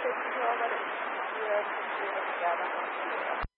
take control of it, and steer the together.